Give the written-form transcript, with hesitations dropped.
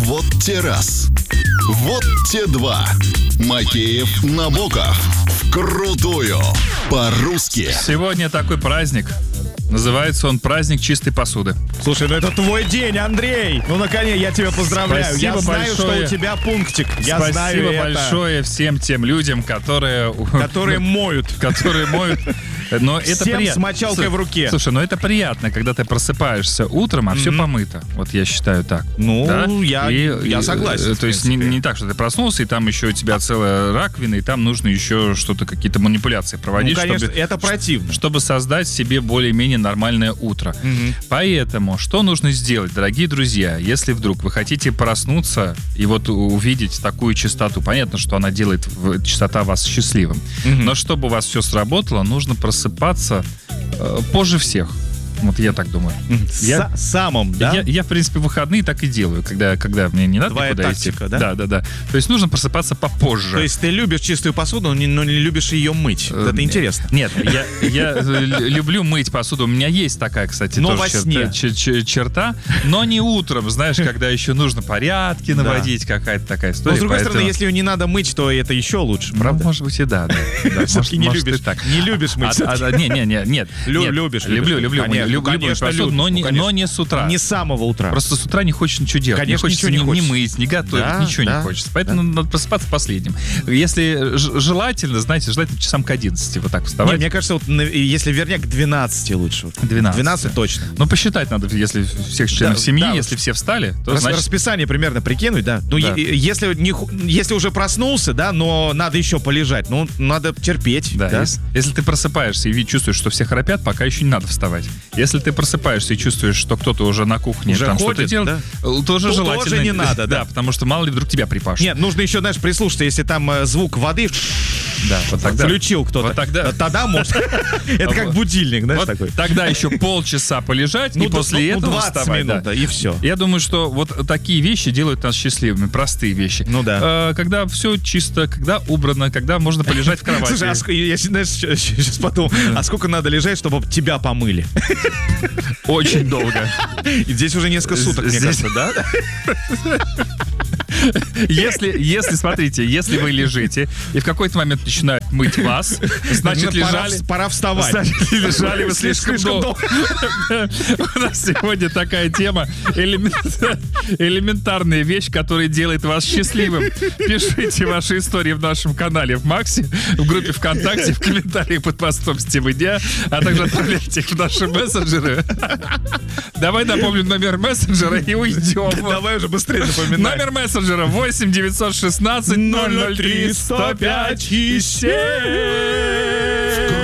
Вот те раз. Вот те два. Макеев, Набоков. Вкрутую. По-русски. Сегодня такой праздник. Называется он «Праздник чистой посуды». Слушай, ну это твой день, Андрей. Ну, наконец, я тебя поздравляю. Спасибо я знаю, большое. что у тебя пунктик. Я Спасибо знаю большое всем тем людям, которые моют. Которые моют. Но это Всем приятно. с мочалкой в руке. Слушай, но это приятно, когда ты просыпаешься утром, а все помыто. Вот я считаю так. Ну, да? я согласен. То есть не так, что ты проснулся, и там еще у тебя целая раковина, и там нужно еще что-то, какие-то манипуляции проводить, Ну, конечно, это противно. чтобы создать себе более-менее нормальное утро. Поэтому, что нужно сделать, дорогие друзья, если вдруг вы хотите проснуться и вот увидеть такую чистоту, понятно, что она делает чистота вас счастливым, но чтобы у вас все сработало, нужно просыпаться позже всех. Вот я так думаю. Самым, да? Я, в принципе, в выходные так и делаю, когда мне не надо Твоя никуда тактика, идти. да? Да. То есть нужно просыпаться попозже. То есть ты любишь чистую посуду, но не любишь ее мыть. Это интересно. Нет, я люблю мыть посуду. У меня есть такая, кстати, Но тоже во сне. черта, но не утром, знаешь, когда еще нужно порядки наводить, какая-то такая история. Но, с другой стороны, если ее не надо мыть, то это еще лучше, правда? Может быть, и да. Все-таки не любишь. Не любишь мыть. Нет. Любишь. Люблю посуду, но не с утра. Не с самого утра. Просто с утра не хочется ничего делать. Конечно, не хочется ничего не ни хочется. мыть, ни готовить, ничего не хочется. Поэтому надо просыпаться последним. Если желательно, часам к 11 вот так вставать. Мне кажется, вот, если вернее, к 12 лучше. 12 точно. Ну, посчитать надо, если всех членов семьи, если все встали, то значит... Расписание примерно прикинуть, да. Ну, Да. если уже проснулся, да, но надо еще полежать, ну, надо терпеть. Да. Если ты просыпаешься и чувствуешь, что все храпят, пока еще не надо вставать. Если ты просыпаешься и чувствуешь, что кто-то уже на кухне Уже там ходит, что-то делает, тоже Тоже желательно. не надо, да. Да, потому что мало ли вдруг тебя припашут. Нет, нужно еще, знаешь, прислушаться, если там звук воды Да, вот тогда. включил кто-то. Вот тогда может. Это как будильник, знаешь, Вот такой. тогда еще полчаса полежать, и после этого 20 вставать. минут, да, и все. Я думаю, что вот такие вещи делают нас счастливыми, простые вещи. Ну да. Когда все чисто, когда убрано, когда можно полежать в кровати. Слушай, я сейчас подумал, а сколько надо лежать, чтобы тебя помыли? Очень долго. И здесь уже несколько суток, мне Здесь- кажется, да? Если, смотрите, если вы лежите, и в какой-то момент начинают мыть вас, значит, Пора вставать. Значит, лежали вы слишком долго. У нас сегодня такая тема. Элементарная вещь, которая делает вас счастливым. Пишите ваши истории в нашем канале в Максе, в группе ВКонтакте, в комментариях под постом с темой дня, а также отправляйте их в наши мессенджеры. Давай напомню номер мессенджера и уйдем. Давай уже быстрее напоминай. Номер мессенджера 8 916 003 105 и 7.